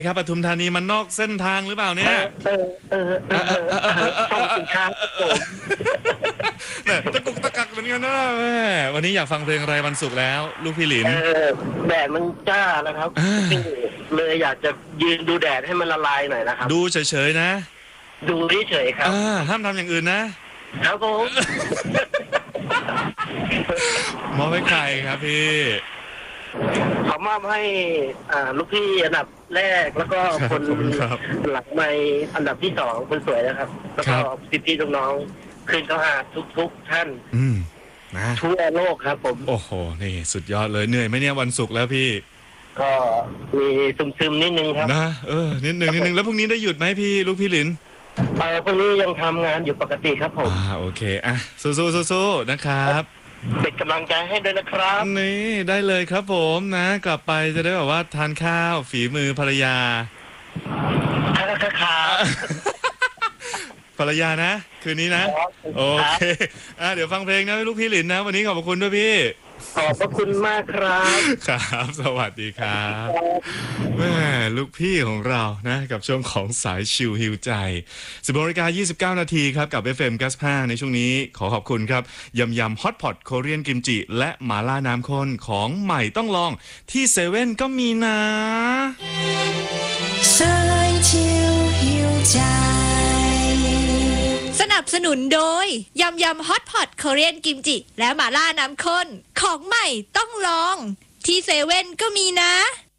ครับปทุมธานีมันนอกเส้นทางหรือเปล่าเนี่ยส่งสินค้าครับผมตะกุกตะกักเหมือนกันนะแม่วันนี้อยากฟังเพลงอะไรวันศุกร์แล้ว ลูกพี่หลินแดดมันจ้านะครับเลยอยากจะยืนดูแดดให้มันละลายหน่อยนะครับดูเฉยๆนะดูเฉยๆครับห้ามทำอย่างอื่นนะครับผมมอบให้ใครครับพี่ขอมอบให้ลูกพี่อันดับแรกแล้วก็คนหลักไม่อันดับที่2คนสวยนะครับแล้วก็พี่ๆน้องๆคืนเขาหาทุกท่านนะทั่วโลกครับผมโอ้โหนี่สุดยอดเลยเหนื่อยไหมเนี่ยวันศุกร์แล้วพี่ก็มีซึมๆนิดนึงครับนะนิดนึงแล้วพรุ่งนี้ได้หยุดไหมพี่ลูกพี่หลินพรุ่งนี้ยังทำงานอยู่ปกติครับผมโอเคสู้ๆนะครับเป็นกำลังใจให้ด้วยนะครับนี่ได้เลยครับผมนะกลับไปจะได้แบบว่าทานข้าวฝีมือภรรยาภรรยานะคืนนี้นะโอเคเดี๋ยวฟังเพลงนะลูกพี่หลินนะวันนี้ขอบคุณด้วยพี่ขอบพระคุณมากครับครับสวัสดีครับแม่ลูกพี่ของเรานะกับช่วงของสายชิลฮิวใจ 10:29 นาทีครับกับ FM 95ในช่วงนี้ขอขอบคุณครับยำฮอตพอตโคเรียนกิมจิและหม่าล่าน้ำข้นของใหม่ต้องลองที่เซเว่นก็มีนะสายชิลฮิวใจสนับสนุนโดยยำฮอตพอตโคเรียนกิมจิและหม่าล่าน้ำข้นของใหม่ต้องลองที่เซเว่นก็มีนะ